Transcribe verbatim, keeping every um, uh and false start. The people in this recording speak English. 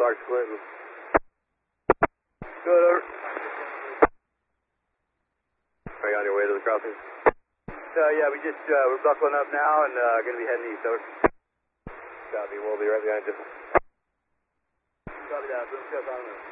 Fox Clinton. Good, over. Are you on your way to the crossing? Uh, yeah, we just, uh, we're buckling up now and uh, going to be heading east, over. Copy, we'll be right behind you. Copy that, boom, check on the